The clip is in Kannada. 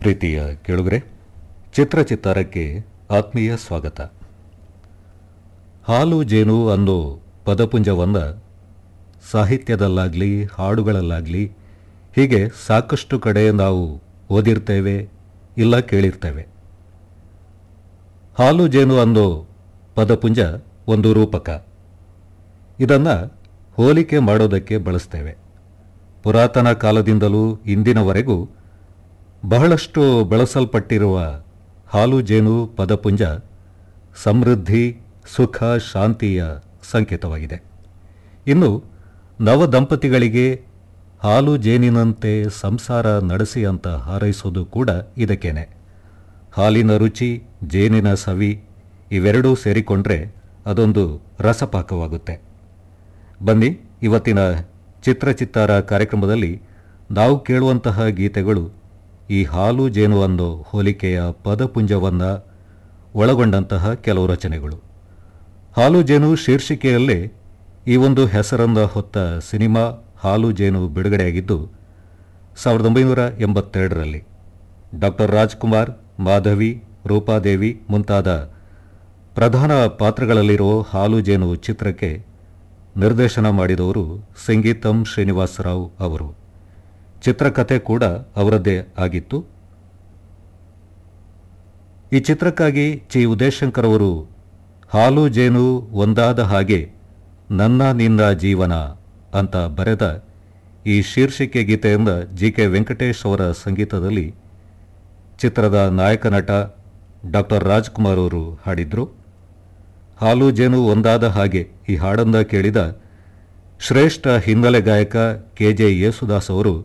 ಪ್ರೀತಿಯ ಕೇಳುಗರೆ, ಚಿತ್ರಚಿತ್ತಾರಕ್ಕೆ ಆತ್ಮೀಯ ಸ್ವಾಗತ. ಹಾಲು ಜೇನು ಅನ್ನೋ ಪದಪುಂಜವನ್ನು ಸಾಹಿತ್ಯದಲ್ಲಾಗಲಿ ಹಾಡುಗಳಲ್ಲಾಗಲಿ ಹೀಗೆ ಸಾಕಷ್ಟು ಕಡೆ ನಾವು ಓದಿರ್ತೇವೆ, ಇಲ್ಲ ಕೇಳಿರ್ತೇವೆ. ಹಾಲು ಜೇನು ಅನ್ನೋ ಪದಪುಂಜ ಒಂದು ರೂಪಕ. ಇದನ್ನು ಹೋಲಿಕೆ ಮಾಡೋದಕ್ಕೆ ಬಳಸ್ತೇವೆ. ಪುರಾತನ ಕಾಲದಿಂದಲೂ ಇಂದಿನವರೆಗೂ ಬಹಳಷ್ಟು ಬಳಸಲ್ಪಟ್ಟಿರುವ ಹಾಲು ಜೇನು ಪದಪುಂಜ ಸಮೃದ್ಧಿ, ಸುಖ, ಶಾಂತಿಯ ಸಂಕೇತವಾಗಿದೆ. ಇನ್ನು ನವದಂಪತಿಗಳಿಗೆ ಹಾಲು ಜೇನಿನಂತೆ ಸಂಸಾರ ನಡೆಸಿ ಅಂತ ಹಾರೈಸೋದು ಕೂಡ ಇದಕ್ಕೇನೆ. ಹಾಲಿನ ರುಚಿ, ಜೇನಿನ ಸವಿ ಇವೆರಡೂ ಸೇರಿಕೊಂಡ್ರೆ ಅದೊಂದು ರಸಪಾಕವಾಗುತ್ತೆ. ಬನ್ನಿ, ಇವತ್ತಿನ ಚಿತ್ರಚಿತ್ತಾರ ಕಾರ್ಯಕ್ರಮದಲ್ಲಿ ನಾವು ಕೇಳುವಂತಹ ಗೀತೆಗಳು ಈ ಹಾಲು ಜೇನು ಅನ್ನೋ ಹೋಲಿಕೆಯ ಪದಪುಂಜವನ್ನು ಒಳಗೊಂಡಂತಹ ಕೆಲವು ರಚನೆಗಳು. ಹಾಲು ಜೇನು ಶೀರ್ಷಿಕೆಯಲ್ಲೇ ಈ ಒಂದು ಹೆಸರನ್ನು ಹೊತ್ತ ಸಿನಿಮಾ ಹಾಲು ಜೇನು ಬಿಡುಗಡೆಯಾಗಿದ್ದು 1982ರಲ್ಲಿ. ಡಾಕ್ಟರ್ ರಾಜ್ಕುಮಾರ್, ಮಾಧವಿ, ರೂಪಾದೇವಿ ಮುಂತಾದ ಪ್ರಧಾನ ಪಾತ್ರಗಳಲ್ಲಿರೋ ಹಾಲು ಜೇನು ಚಿತ್ರಕ್ಕೆ ನಿರ್ದೇಶನ ಮಾಡಿದವರು ಸಂಗೀತಂ ಶ್ರೀನಿವಾಸರಾವ್ ಅವರು. ಚಿತ್ರಕಥೆ ಕೂಡ ಅವರದ್ದೇ ಆಗಿತ್ತು. ಈ ಚಿತ್ರಕ್ಕಾಗಿ ಚಿ. ಉದಯಶಂಕರ್ ಅವರು ಹಾಲು ಜೇನು ಒಂದಾದ ಹಾಗೆ ನನ್ನ ನಿನ್ನ ಜೀವನ ಅಂತ ಬರೆದ ಈ ಶೀರ್ಷಿಕೆ ಗೀತೆಯಿಂದ ಜಿ. ಕೆ. ವೆಂಕಟೇಶ್ ಅವರ ಸಂಗೀತದಲ್ಲಿ ಚಿತ್ರದ ನಾಯಕ ನಟ ಡಾಕ್ಟರ್ ರಾಜ್ಕುಮಾರ್ ಅವರು ಹಾಡಿದ್ರು. ಹಾಲು ಜೇನು ಒಂದಾದ ಹಾಗೆ ಈ ಹಾಡನ್ನು ಕೇಳಿದ ಶ್ರೇಷ್ಠ ಹಿನ್ನೆಲೆ ಗಾಯಕ ಕೆ. ಜೆ. ಯೇಸುದಾಸ್ ಅವರು